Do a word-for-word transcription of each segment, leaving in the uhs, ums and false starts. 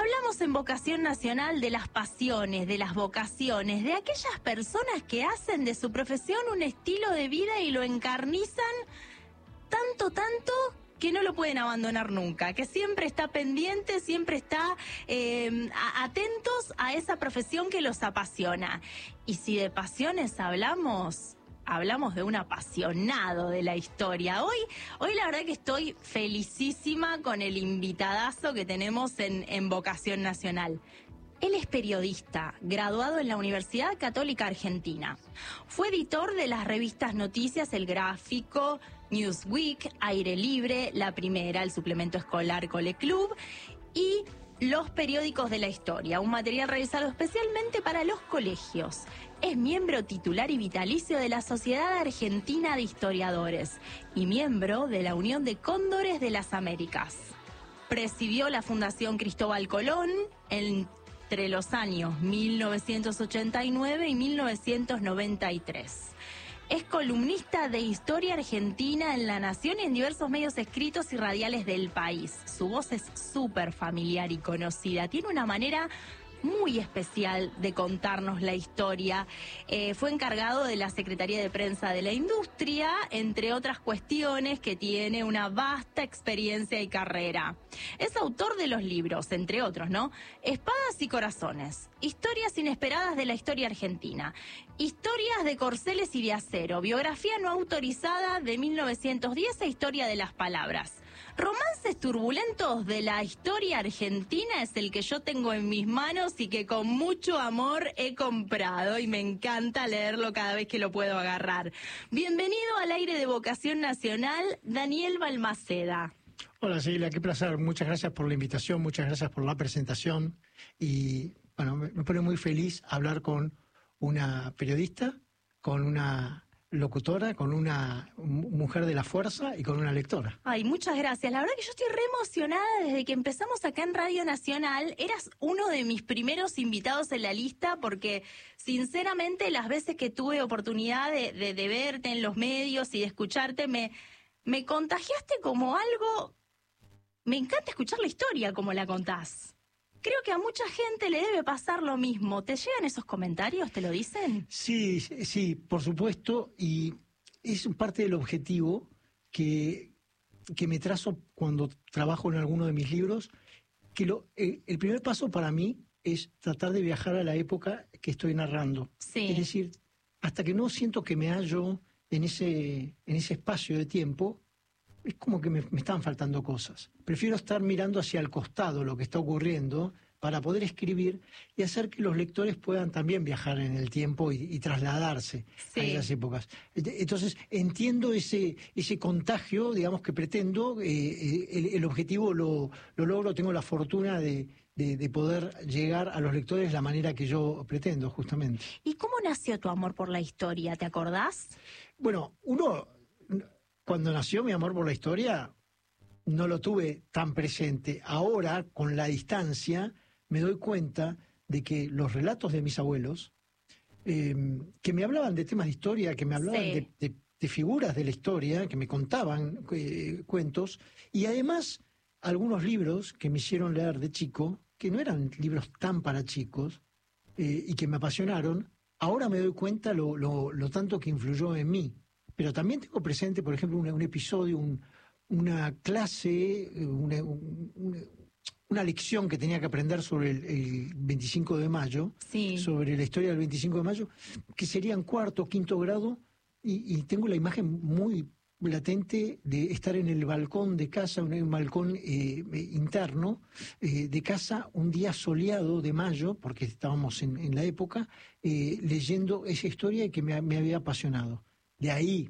Hablamos en Vocación Nacional de las pasiones, de las vocaciones, de aquellas personas que hacen de su profesión un estilo de vida y lo encarnizan tanto, tanto que no lo pueden abandonar nunca, que siempre está pendiente, siempre está eh, atentos a esa profesión que los apasiona. Y si de pasiones hablamos... Hablamos de un apasionado de la historia. Hoy, hoy la verdad que estoy felicísima con el invitadazo que tenemos en, en Vocación Nacional. Él es periodista, graduado en la Universidad Católica Argentina. Fue editor de las revistas Noticias, El Gráfico, Newsweek, Aire Libre, La Primera, el suplemento escolar Cole Club y Los Periódicos de la Historia, un material realizado especialmente para los colegios. Es miembro titular y vitalicio de la Sociedad Argentina de Historiadores y miembro de la Unión de Cóndores de las Américas. Presidió la Fundación Cristóbal Colón entre los años mil novecientos ochenta y nueve y mil novecientos noventa y tres. Es columnista de Historia Argentina en La Nación y en diversos medios escritos y radiales del país. Su voz es súper familiar y conocida. Tiene una manera muy especial de contarnos la historia. Eh, fue encargado de la Secretaría de Prensa de la Industria, entre otras cuestiones, que tiene una vasta experiencia y carrera. Es autor de los libros, entre otros, ¿no? Espadas y Corazones, Historias Inesperadas de la Historia Argentina, Historias de Corceles y de Acero, Biografía no autorizada de mil novecientos diez e Historia de las Palabras. Romances turbulentos de la historia argentina es el que yo tengo en mis manos y que con mucho amor he comprado y me encanta leerlo cada vez que lo puedo agarrar. Bienvenido al aire de Vocación Nacional, Daniel Balmaceda. Hola Sheila, qué placer. Muchas gracias por la invitación, muchas gracias por la presentación y bueno, me pone muy feliz hablar con una periodista, con una locutora, con una mujer de la fuerza y con una lectora. Ay, muchas gracias. La verdad que yo estoy re emocionada desde que empezamos acá en Radio Nacional. Eras uno de mis primeros invitados en la lista porque, sinceramente, las veces que tuve oportunidad de, de, de verte en los medios y de escucharte, me, me contagiaste como algo... Me encanta escuchar la historia como la contás. Creo que a mucha gente le debe pasar lo mismo. ¿Te llegan esos comentarios? ¿Te lo dicen? Sí, sí, por supuesto, y es parte del objetivo que, que me trazo cuando trabajo en alguno de mis libros, que lo, eh, el primer paso para mí es tratar de viajar a la época que estoy narrando. Sí. Es decir, hasta que no siento que me hallo en ese, en ese espacio de tiempo, es como que me, me están faltando cosas. Prefiero estar mirando hacia el costado lo que está ocurriendo para poder escribir y hacer que los lectores puedan también viajar en el tiempo y, y trasladarse sí. a esas épocas. Entonces, entiendo ese ese contagio, digamos, que pretendo, eh, el, el objetivo lo, lo logro, tengo la fortuna de, de, de poder llegar a los lectores de la manera que yo pretendo, justamente. ¿Y cómo nació tu amor por la historia? ¿Te acordás? Bueno, uno... Cuando nació mi amor por la historia, no lo tuve tan presente. Ahora, con la distancia, me doy cuenta de que los relatos de mis abuelos, eh, que me hablaban de temas de historia, que me hablaban sí. de, de, de figuras de la historia, que me contaban eh, cuentos, y además algunos libros que me hicieron leer de chico, que no eran libros tan para chicos, eh, y que me apasionaron, ahora me doy cuenta lo, lo, lo tanto que influyó en mí. Pero también tengo presente, por ejemplo, un, un episodio, un, una clase, una, una, una lección que tenía que aprender sobre el, el veinticinco de mayo, sí. sobre la historia del veinticinco de mayo, que sería en cuarto o quinto grado, y, y tengo la imagen muy latente de estar en el balcón de casa, un, un balcón eh, interno eh, de casa, un día soleado de mayo, porque estábamos en, en la época, eh, leyendo esa historia que me, me había apasionado. De ahí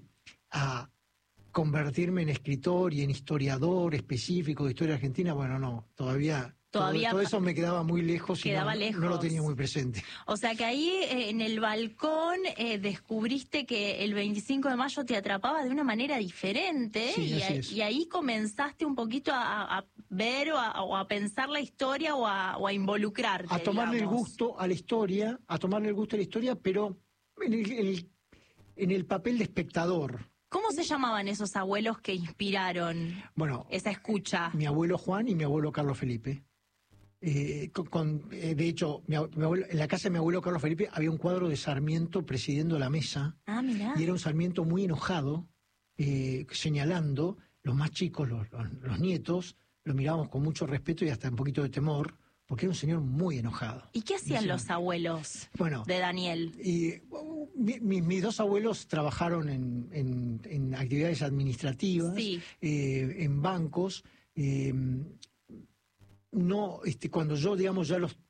a convertirme en escritor y en historiador específico de historia argentina, bueno, no, todavía, todavía todo, todo eso me quedaba muy lejos quedaba y no, lejos. no lo tenía muy presente. O sea que ahí eh, en el balcón eh, descubriste que el veinticinco de mayo te atrapaba de una manera diferente, sí, y, así a, es. y ahí comenzaste un poquito a, a ver o a, o a pensar la historia o a, o a involucrarte. A tomarle digamos. el gusto a la historia, a tomarle el gusto a la historia, pero en el, en el en el papel de espectador. ¿Cómo se llamaban esos abuelos que inspiraron bueno, esa escucha? Mi abuelo Juan y mi abuelo Carlos Felipe. Eh, con, con, eh, de hecho, mi, mi abuelo, en la casa de mi abuelo Carlos Felipe había un cuadro de Sarmiento presidiendo la mesa. Ah, mirá. Y era un Sarmiento muy enojado, eh, señalando, los más chicos, los, los, los nietos, lo mirábamos con mucho respeto y hasta un poquito de temor, porque era un señor muy enojado. ¿Y qué hacían Decía, los abuelos bueno, de Daniel? Y, uh, mi, mi, mis dos abuelos trabajaron en, en, en actividades administrativas, Sí. eh, en bancos. Eh, no, este, cuando yo, digamos, ya los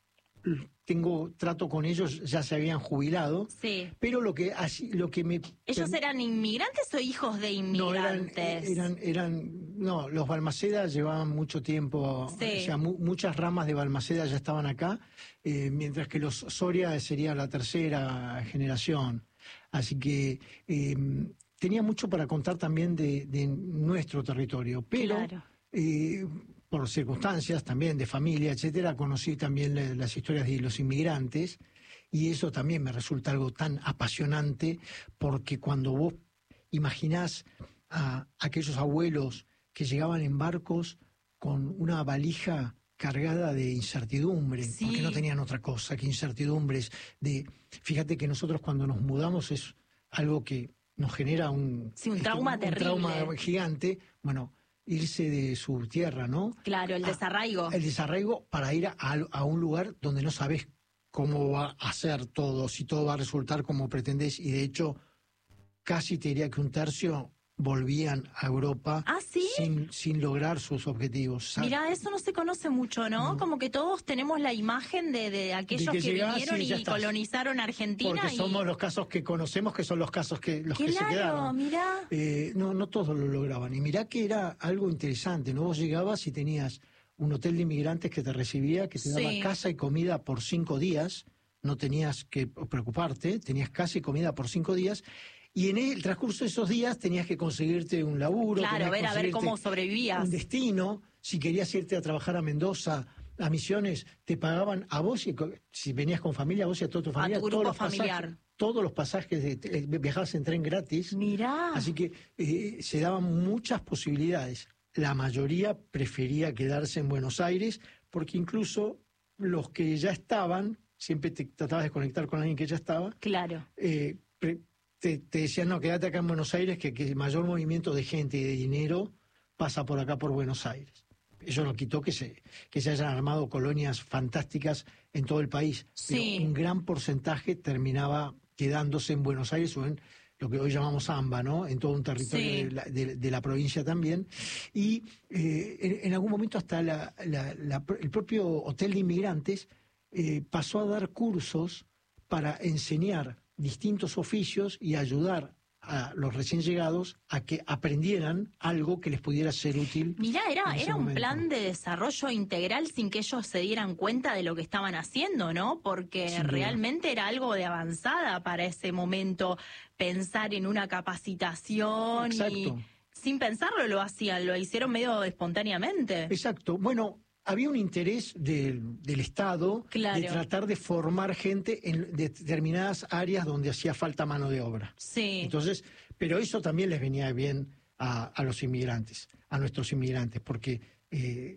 tengo trato con ellos, ya se habían jubilado. Sí. Pero lo que así, lo que me ¿Ellos eran inmigrantes o hijos de inmigrantes? No, eran, eran, eran no, los Balmaceda llevaban mucho tiempo, Sí. o sea, mu muchas ramas de Balmaceda ya estaban acá, eh, mientras que los Soria sería la tercera generación. Así que eh, tenía mucho para contar también de, de nuestro territorio, pero Claro. eh, por circunstancias también de familia, etcétera, conocí también la, las historias de los inmigrantes. Y eso también me resulta algo tan apasionante, porque cuando vos imaginás a aquellos abuelos que llegaban en barcos con una valija cargada de incertidumbre, Sí. porque no tenían otra cosa que incertidumbres. De, fíjate que nosotros cuando nos mudamos es algo que nos genera un, Sí, un este, trauma un terrible. trauma gigante. Bueno, irse de su tierra, ¿no? Claro, el A- desarraigo. El desarraigo para ir a, a un lugar donde no sabes cómo va a ser todo, si todo va a resultar como pretendés, y de hecho casi te diría que un tercio volvían a Europa ¿Ah, sí? sin, sin lograr sus objetivos. ¿Sabes? Mirá, eso no se conoce mucho, ¿no? No. Como que todos tenemos la imagen de, de aquellos que que llegás vinieron y ya y estás. colonizaron Argentina. Porque y... somos los casos que conocemos, que son los casos que los que se Claro, quedaron. mirá. Eh, no, no todos lo lograban. Y mirá que era algo interesante, ¿no? Vos llegabas y tenías un hotel de inmigrantes que te recibía, que te daba Sí. casa y comida por cinco días. No tenías que preocuparte, tenías casa y comida por cinco días. Y en el transcurso de esos días tenías que conseguirte un laburo. Claro, tenías que ver a ver conseguirte cómo sobrevivías. un destino. Si querías irte a trabajar a Mendoza, a Misiones, te pagaban a vos, y co- si venías con familia, a vos y a toda tu A familia, tu grupo todos los familiar. pasajes, todos los pasajes, de, eh, viajabas en tren gratis. Mirá. Así que eh, se daban muchas posibilidades. La mayoría prefería quedarse en Buenos Aires, porque incluso los que ya estaban, siempre te tratabas de conectar con alguien que ya estaba, Claro. eh, pre- te, te decían, no, quédate acá en Buenos Aires, que, que el mayor movimiento de gente y de dinero pasa por acá, por Buenos Aires. Eso no quitó que se, que se hayan armado colonias fantásticas en todo el país, Sí. pero un gran porcentaje terminaba quedándose en Buenos Aires o en lo que hoy llamamos AMBA, ¿no? En todo un territorio Sí. de, la, de- de la provincia también. Y eh, en, en algún momento hasta la- la- la- el propio hotel de inmigrantes eh, pasó a dar cursos para enseñar distintos oficios y ayudar a los recién llegados a que aprendieran algo que les pudiera ser útil. Mirá, era, en ese era un momento. plan de desarrollo integral sin que ellos se dieran cuenta de lo que estaban haciendo, ¿no? Porque Sin duda. realmente era algo de avanzada para ese momento pensar en una capacitación y Exacto. sin pensarlo lo hacían, lo hicieron medio espontáneamente. Exacto. Bueno, había un interés del, del Estado Claro. de tratar de formar gente en determinadas áreas donde hacía falta mano de obra. Sí. Entonces, pero eso también les venía bien a, a los inmigrantes, a nuestros inmigrantes, porque eh,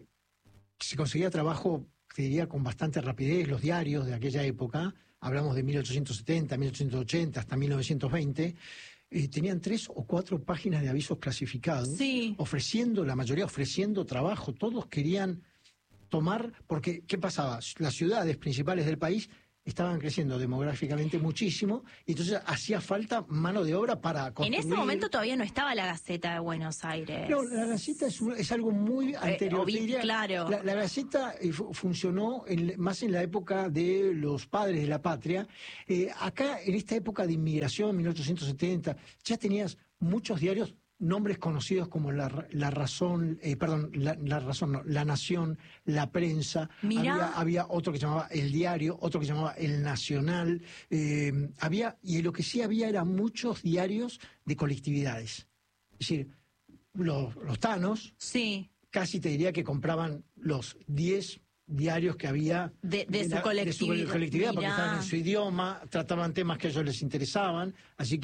se conseguía trabajo, te diría, con bastante rapidez. Los diarios de aquella época, hablamos de mil ochocientos setenta, mil ochocientos ochenta, hasta mil novecientos veinte, eh, tenían tres o cuatro páginas de avisos clasificados, Sí. ofreciendo, la mayoría ofreciendo trabajo. Todos querían tomar, porque ¿qué pasaba? Las ciudades principales del país estaban creciendo demográficamente muchísimo, y entonces hacía falta mano de obra para En construir. ese momento todavía no estaba la Gaceta de Buenos Aires. No, la Gaceta es, un- es algo muy anterior. o vi- Te diría, claro. La, la Gaceta eh, fu- funcionó en- más en la época de los padres de la patria. Eh, acá, en esta época de inmigración, mil ochocientos setenta, ya tenías muchos diarios, nombres conocidos como La, Ra- la Razón, eh, perdón, la, la Razón, no, La Nación, La Prensa. Mirá. Había, había otro que se llamaba El Diario, otro que se llamaba El Nacional. eh, había, y lo que sí había eran muchos diarios de colectividades. Es decir, los, los tanos Sí. casi te diría que compraban los diez diarios que había De- de su la- colectividad. colectividad, porque Mirá. estaban en su idioma, trataban temas que a ellos les interesaban, así que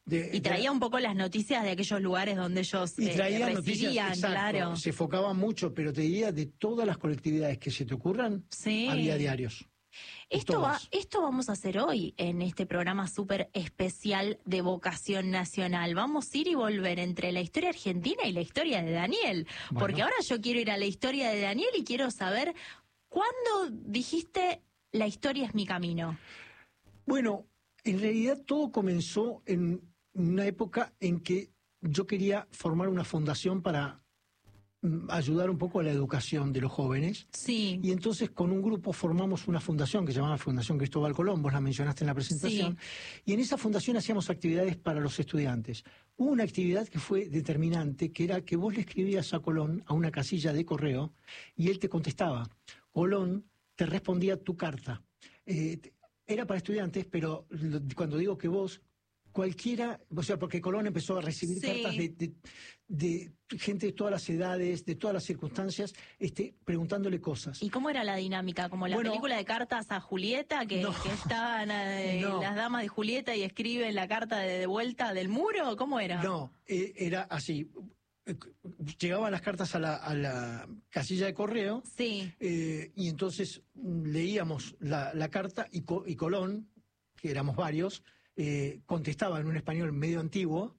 De, y traía de, un poco las noticias de aquellos lugares donde ellos y traía eh, noticias, residían, exacto, claro. se enfocaba mucho, pero te diría, de todas las colectividades que se te ocurran, Sí. había diarios. Esto, va, esto vamos a hacer hoy en este programa súper especial de Vocación Nacional. Vamos a ir y volver entre la historia argentina y la historia de Daniel. Bueno. Porque ahora yo quiero ir a la historia de Daniel y quiero saber cuándo dijiste la historia es mi camino. Bueno, en realidad todo comenzó en una época en que yo quería formar una fundación para ayudar un poco a la educación de los jóvenes. Sí. Y entonces con un grupo formamos una fundación que se llamaba Fundación Cristóbal Colón, vos la mencionaste en la presentación, sí. Y en esa fundación hacíamos actividades para los estudiantes. Hubo una actividad que fue determinante, que era que vos le escribías a Colón a una casilla de correo y él te contestaba. Colón te respondía tu carta. Eh, era para estudiantes, pero cuando digo que vos... Cualquiera, o sea, porque Colón empezó a recibir sí. cartas de, de, de gente de todas las edades, de todas las circunstancias, este, preguntándole cosas. ¿Y cómo era la dinámica? ¿Como la bueno, película de cartas a Julieta, que, no, que estaban eh, no. las damas de Julieta y escriben la carta de, de vuelta del muro? ¿Cómo era? No, eh, era así. Llegaban las cartas a la, a la casilla de correo sí. eh, y entonces leíamos la, la carta y, Co, y Colón, que éramos varios, Eh, contestaba en un español medio antiguo.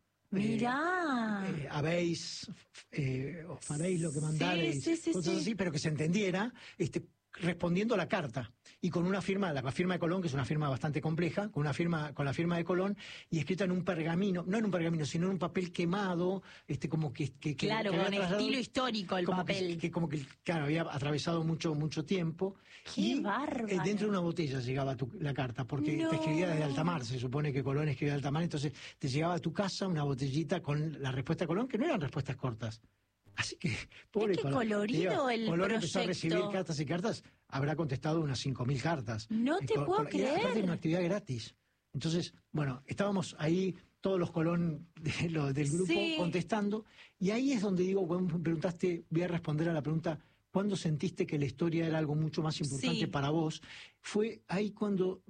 Mirá. Eh, eh, habéis, eh, os faréis lo que mandaréis, sí, sí, sí, cosas sí. así, pero que se entendiera, este, respondiendo a la carta. Y con una firma, la firma de Colón, que es una firma bastante compleja, con una firma, con la firma de Colón, y escrita en un pergamino, no en un pergamino, sino en un papel quemado, este, como que, que, que claro, que con estilo histórico el como papel. Que, que como que, claro, había atravesado mucho, mucho tiempo. ¡Qué y, bárbaro! Eh, dentro de una botella llegaba tu, la carta, porque no. te escribía desde alta mar, se supone que Colón escribía de alta mar, entonces te llegaba a tu casa una botellita con la respuesta de Colón, que no eran respuestas cortas. Así que, pobre qué Colón. colorido el Colón proyecto. empezó a recibir cartas y cartas, habrá contestado unas cinco mil cartas. No te Col puedo Col creer. Y aparte de una actividad gratis. Entonces, bueno, estábamos ahí, todos los Colón de, lo, del grupo, sí. contestando, y ahí es donde digo, cuando me preguntaste, voy a responder a la pregunta, ¿cuándo sentiste que la historia era algo mucho más importante sí. para vos? Fue ahí cuando,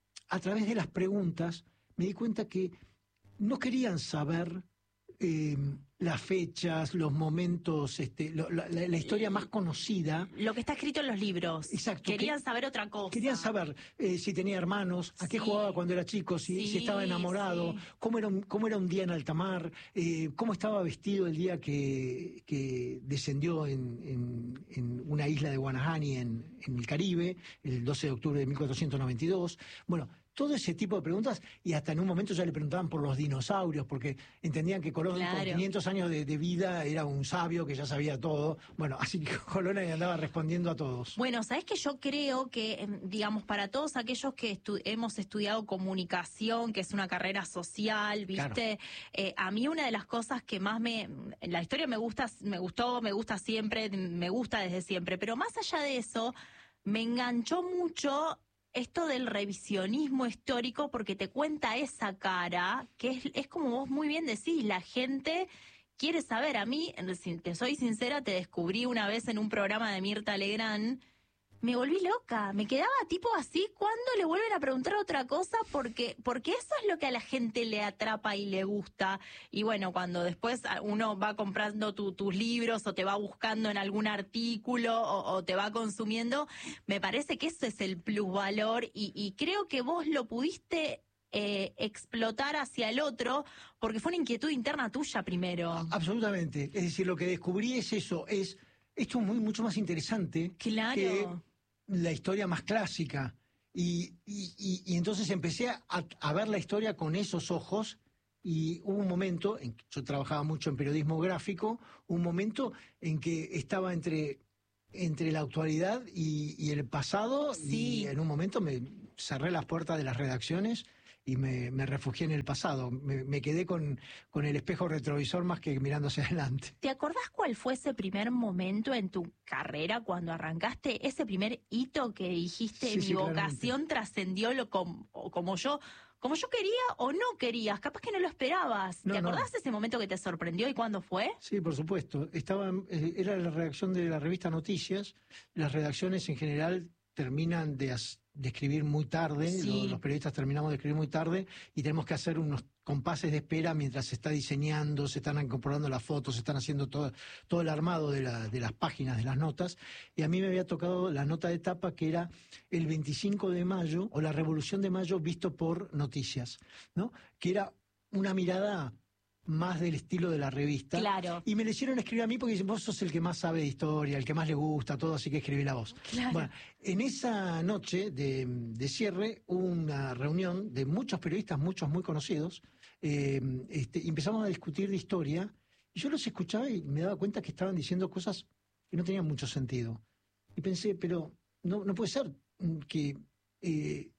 a través de las preguntas, me di cuenta que no querían saber eh, las fechas, los momentos, este, lo, la, la, la historia más conocida. Lo que está escrito en los libros. Exacto. Querían que, saber otra cosa. Querían saber eh, si tenía hermanos, a qué sí. jugaba cuando era chico, si, sí, si estaba enamorado, sí. cómo, era un, cómo era un día en alta mar, eh, cómo estaba vestido el día que, que descendió en, en, en una isla de Guanahani en, en el Caribe, el doce de octubre de mil cuatrocientos noventa y dos. Bueno, todo ese tipo de preguntas, y hasta en un momento ya le preguntaban por los dinosaurios, porque entendían que Colón claro. con quinientos años de, de vida era un sabio que ya sabía todo. Bueno, así que Colón ahí andaba respondiendo a todos. Bueno, ¿sabes qué? Yo creo que, digamos, para todos aquellos que estu hemos estudiado comunicación, que es una carrera social, ¿viste? Claro. Eh, a mí una de las cosas que más me... La historia me gusta, me gustó, me gusta siempre, me gusta desde siempre, pero más allá de eso, me enganchó mucho esto del revisionismo histórico, porque te cuenta esa cara, que es, es como vos muy bien decís, la gente quiere saber. A mí, si te soy sincera, te descubrí una vez en un programa de Mirta Legrand, me volví loca, me quedaba tipo así, ¿cuándo le vuelven a preguntar otra cosa? Porque, porque eso es lo que a la gente le atrapa y le gusta. Y bueno, cuando después uno va comprando tu, tus libros o te va buscando en algún artículo o, o te va consumiendo, me parece que eso es el plusvalor y, y creo que vos lo pudiste eh, explotar hacia el otro porque fue una inquietud interna tuya primero. Absolutamente, es decir, lo que descubrí es eso, es esto es muy, mucho más interesante claro. que la historia más clásica. Y, y, y, y entonces empecé a, a ver la historia con esos ojos y hubo un momento, en que yo trabajaba mucho en periodismo gráfico, un momento en que estaba entre, entre la actualidad y, y el pasado sí. y en un momento me cerré las puertas de las redacciones y me, me refugié en el pasado. Me, me quedé con, con el espejo retrovisor más que mirando hacia adelante. ¿Te acordás cuál fue ese primer momento en tu carrera cuando arrancaste? Ese primer hito que dijiste, sí, mi sí, vocación trascendió lo com, como yo como yo quería o no querías, capaz que no lo esperabas. No, ¿Te acordás no. de ese momento que te sorprendió y cuándo fue? Sí, por supuesto. Estaba, eh, era la redacción de la revista Noticias. Las redacciones en general terminan de, de escribir muy tarde, Sí. los, los periodistas terminamos de escribir muy tarde y tenemos que hacer unos compases de espera mientras se está diseñando, se están incorporando las fotos, se están haciendo todo, todo el armado de, la, de las páginas, de las notas, y a mí me había tocado la nota de tapa que era el veinticinco de mayo, o la Revolución de Mayo visto por Noticias, ¿no? Que era una mirada más del estilo de la revista. Claro. Y me le hicieron escribir a mí porque dicen, vos sos el que más sabe de historia, el que más le gusta, todo, así que escribí la voz. Claro. Bueno, en esa noche de, de cierre hubo una reunión de muchos periodistas, muchos muy conocidos, eh, este, y empezamos a discutir de historia, y yo los escuchaba y me daba cuenta que estaban diciendo cosas que no tenían mucho sentido. Y pensé, pero no, no puede ser que... Eh,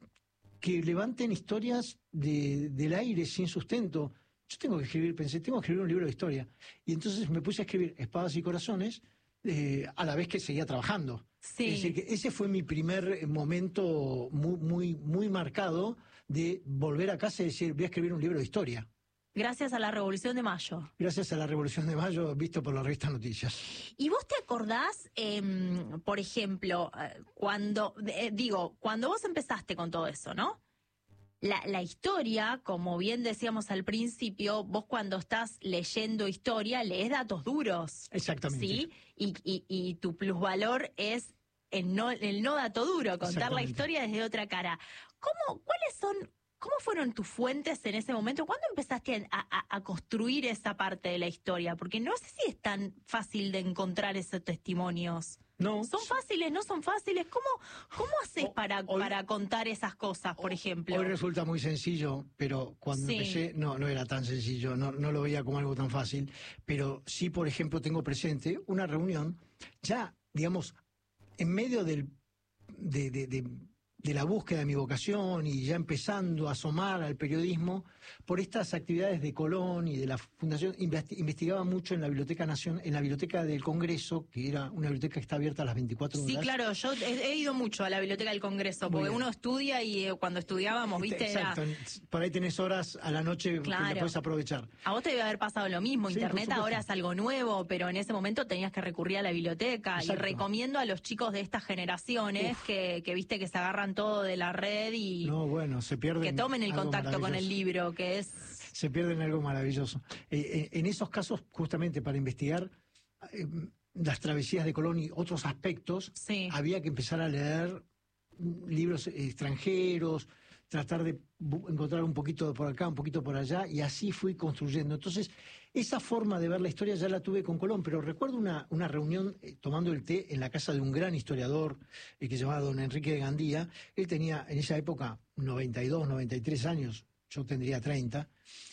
que levanten historias de, del aire sin sustento. Yo tengo que escribir, pensé, tengo que escribir un libro de historia. Y entonces me puse a escribir Espadas y Corazones eh, a la vez que seguía trabajando. Sí. Es decir, que ese fue mi primer momento muy, muy, muy marcado de volver a casa y decir, voy a escribir un libro de historia. Gracias a la Revolución de Mayo. Gracias a la Revolución de Mayo, visto por la revista Noticias. ¿Y vos te acordás, eh, por ejemplo, cuando, eh, digo, cuando vos empezaste con todo eso, ¿no? La, la historia, como bien decíamos al principio, vos cuando estás leyendo historia, lees datos duros. Exactamente. ¿Sí? Y, y, y tu plusvalor es el no, el no dato duro, contar la historia desde otra cara. ¿Cómo, cuáles son... ¿Cómo fueron tus fuentes en ese momento? ¿Cuándo empezaste a, a, a construir esa parte de la historia? Porque no sé si es tan fácil de encontrar esos testimonios. No. ¿Son fáciles? ¿No son fáciles? ¿Cómo, cómo haces O, para, hoy, para contar esas cosas, por ejemplo? Hoy resulta muy sencillo, pero cuando sí. empecé no, no era tan sencillo, no, no lo veía como algo tan fácil. Pero sí, por ejemplo, tengo presente una reunión, ya, digamos, en medio del... de, de, de de la búsqueda de mi vocación y ya empezando a asomar al periodismo, por estas actividades de Colón y de la Fundación, investigaba mucho en la Biblioteca Nación, en la Biblioteca del Congreso, que era una biblioteca que está abierta a las veinticuatro horas. Sí, claro, yo he, he ido mucho a la Biblioteca del Congreso, porque uno estudia y eh, cuando estudiábamos, viste, exacto, era... por ahí tenés horas a la noche claro. que la puedes aprovechar. A vos te debe haber pasado lo mismo, sí, Internet ahora es algo nuevo, pero en ese momento tenías que recurrir a la biblioteca. Exacto. Y recomiendo a los chicos de estas generaciones que, que viste que se agarran todo de la red y no, bueno, se pierden que tomen el contacto con el libro, que es... Se pierden algo maravilloso. Eh, eh, en esos casos, justamente para investigar eh, las travesías de Colón y otros aspectos, sí. había que empezar a leer libros extranjeros, tratar de encontrar un poquito por acá, un poquito por allá, y así fui construyendo. Entonces, esa forma de ver la historia ya la tuve con Colón, pero recuerdo una, una reunión eh, tomando el té en la casa de un gran historiador eh, que se llamaba don Enrique de Gandía. Él tenía en esa época noventa y dos, noventa y tres años, yo tendría treinta,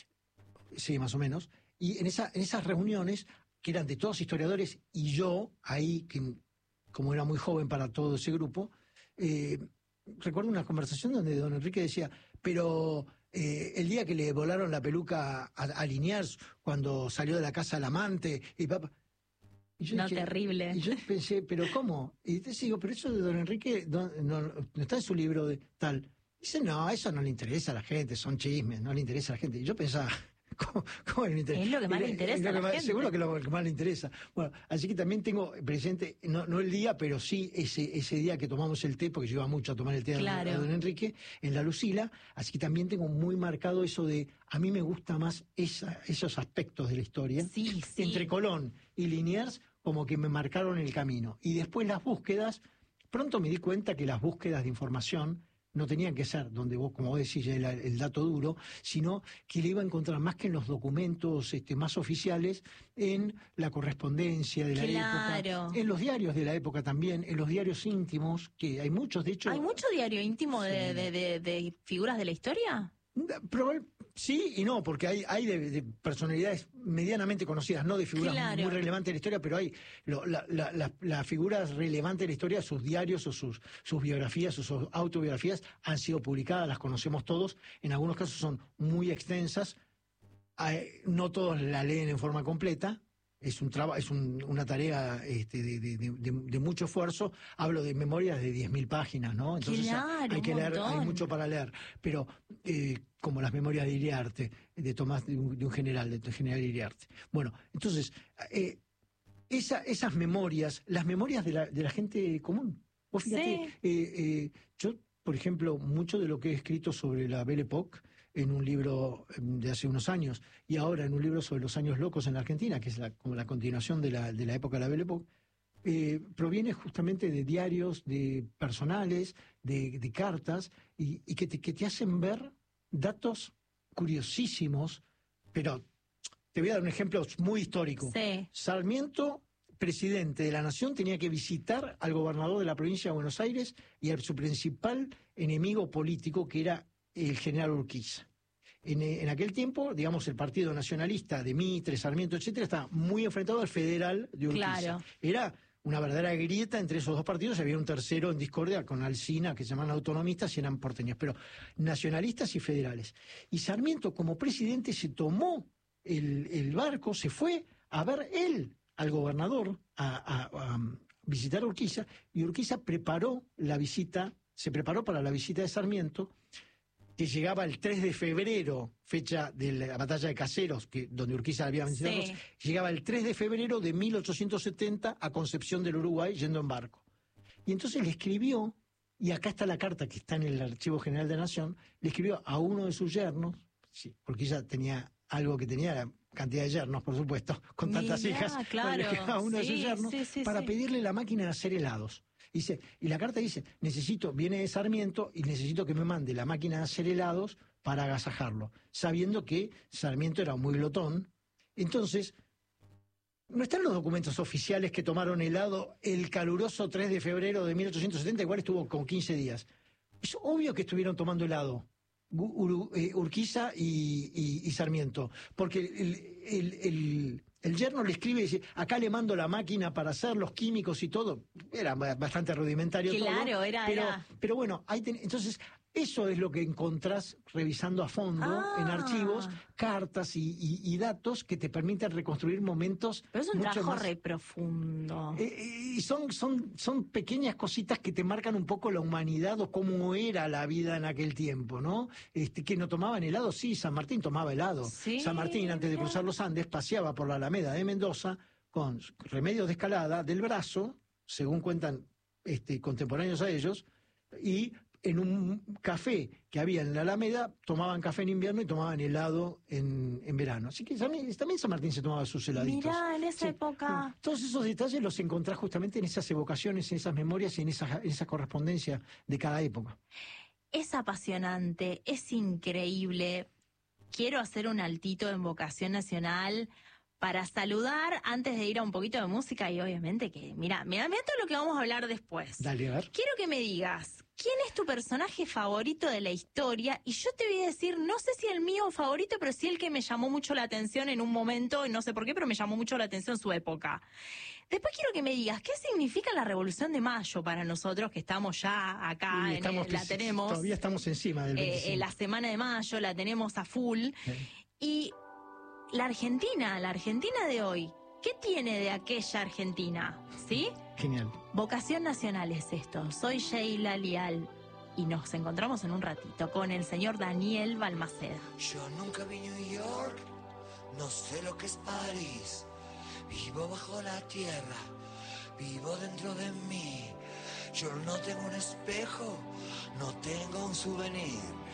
sí, más o menos, y en, esa, en esas reuniones, que eran de todos historiadores, y yo, ahí, que como era muy joven para todo ese grupo, eh, recuerdo una conversación donde don Enrique decía, pero eh, el día que le volaron la peluca a, a Liniers, cuando salió de la casa del amante, y papá... Y yo no, dije, terrible. Y yo pensé, ¿pero cómo? Y te digo, pero eso de don Enrique no, no, no está en su libro de tal. Dice, no, eso no le interesa a la gente, son chismes, no le interesa a la gente. Y yo pensaba... ¿Cómo, cómo le interesa? Es lo que más le interesa es lo a que la más, gente. Seguro que lo que más le interesa. Bueno, así que también tengo presente, no, no el día, pero sí ese, ese día que tomamos el té, porque yo iba mucho a tomar el té claro. a, a don Enrique, en la Lucila, así que también tengo muy marcado eso de, a mí me gusta más esa, esos aspectos de la historia. Sí, sí. Entre Colón y Liniers, como que me marcaron el camino. Y después las búsquedas, pronto me di cuenta que las búsquedas de información no tenían que ser donde vos, como vos decís, el, el dato duro, sino que le iba a encontrar más que en los documentos este, más oficiales, en la correspondencia de la claro. época, en los diarios de la época también, en los diarios íntimos, que hay muchos, de hecho... ¿Hay mucho diario íntimo sí. de, de, de, de figuras de la historia? Probable, sí y no, porque hay, hay de, de personalidades medianamente conocidas, no de figuras claro. muy relevantes de la historia, pero hay lo, la, la, la, las figuras relevantes de la historia, sus diarios o sus, sus biografías o sus autobiografías han sido publicadas, las conocemos todos, en algunos casos son muy extensas, hay, no todos la leen en forma completa. Es un traba, es un, una tarea este, de, de, de, de mucho esfuerzo. Hablo de memorias de diez mil páginas, ¿no? Entonces claro, hay que leer, hay mucho para leer. Pero eh, como las memorias de Iriarte, de Tomás, de un, de un general, de un general Iriarte. Bueno, entonces, eh, esa, esas memorias, las memorias de la, de la gente común, Vos fíjate, Sí. eh, eh, yo, por ejemplo, mucho de lo que he escrito sobre la Belle Époque en un libro de hace unos años y ahora en un libro sobre los años locos en la Argentina, que es la, como la continuación de la, de la época de la Belle Époque, eh, proviene justamente de diarios, de personales, de, de cartas, y, y que, te, que te hacen ver datos curiosísimos, pero te voy a dar un ejemplo muy histórico. Sí. Sarmiento, presidente de la Nación, tenía que visitar al gobernador de la provincia de Buenos Aires y a su principal enemigo político, que era el general Urquiza. En, en aquel tiempo, digamos, el Partido Nacionalista de Mitre, Sarmiento, etcétera, estaba muy enfrentado al federal de Urquiza. Claro. Era una verdadera grieta entre esos dos partidos. Había un tercero en discordia con Alsina, que se llamaban autonomistas y eran porteños, pero nacionalistas y federales. Y Sarmiento, como presidente, se tomó el, el barco, se fue a ver él al gobernador, a, a, a visitar a Urquiza, y Urquiza preparó la visita, se preparó para la visita de Sarmiento, que llegaba el tres de febrero, fecha de la batalla de Caseros, que, donde Urquiza había vencido, Sí. llegaba el tres de febrero de mil ochocientos setenta a Concepción del Uruguay, yendo en barco. Y entonces le escribió, y acá está la carta que está en el Archivo General de la Nación, le escribió a uno de sus yernos, sí, Urquiza tenía algo que tenía, la cantidad de yernos, por supuesto, con tantas Mirá, hijas, claro. a uno de sus Sí, yernos, sí, sí, para sí. pedirle la máquina de hacer helados. Dice, y la carta dice, necesito, viene de Sarmiento y necesito que me mande la máquina de hacer helados para agasajarlo, sabiendo que Sarmiento era muy glotón. Entonces, no están los documentos oficiales que tomaron helado el caluroso tres de febrero de mil ochocientos setenta, igual estuvo con quince días. Es obvio que estuvieron tomando helado Gu- Uru- eh, Urquiza y, y- y Sarmiento, porque el, el- el- el yerno le escribe y dice, acá le mando la máquina para hacer los químicos y todo. Era ba- bastante rudimentario todo. Claro, era- pero, era- pero bueno, ahí ten- entonces eso es lo que encontrás revisando a fondo Ah. en archivos, cartas y, y- y datos que te permiten reconstruir momentos Pero es un mucho trabajo más... re profundo. Eh, eh, y son, son, son pequeñas cositas que te marcan un poco la humanidad o cómo era la vida en aquel tiempo, ¿no? Este, que no tomaban helado, sí, San Martín tomaba helado. Sí, San Martín, antes de mirá. cruzar los Andes, paseaba por la Alameda de Mendoza con remedios de escalada del brazo, según cuentan este, contemporáneos a ellos, y en un café que había en la Alameda, tomaban café en invierno y tomaban helado en, en verano. Así que también, también San Martín se tomaba sus heladitos. Mirá, en esa Sí. época. Todos esos detalles los encontrás justamente en esas evocaciones, en esas memorias y en esa, en esa correspondencia de cada época. Es apasionante, es increíble. Quiero hacer un altito en Vocación Nacional para saludar antes de ir a un poquito de música y obviamente que, mira, mira, mira todo lo que vamos a hablar después. Dale, a ver. Quiero que me digas, ¿quién es tu personaje favorito de la historia? Y yo te voy a decir, no sé si el mío favorito, pero sí el que me llamó mucho la atención en un momento, y no sé por qué, pero me llamó mucho la atención su época. Después quiero que me digas, ¿qué significa la Revolución de Mayo para nosotros que estamos ya acá, Y en estamos, el- la tenemos, Todavía estamos encima del eh, veinticinco. eh, la semana de mayo, la tenemos a full. Sí. Y la Argentina, la Argentina de hoy, ¿qué tiene de aquella Argentina? ¿Sí? Genial. Vocación Nacional es esto. Soy Sheila Lial y nos encontramos en un ratito con el señor Daniel Balmaceda. Yo nunca vi New York, no sé lo que es París. Vivo bajo la tierra, vivo dentro de mí. Yo no tengo un espejo, no tengo un souvenir.